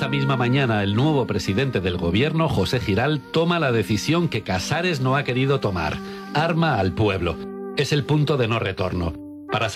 Esa misma mañana, el nuevo presidente del gobierno, José Giral, toma la decisión que Casares no ha querido tomar. Arma al pueblo. Es el punto de no retorno.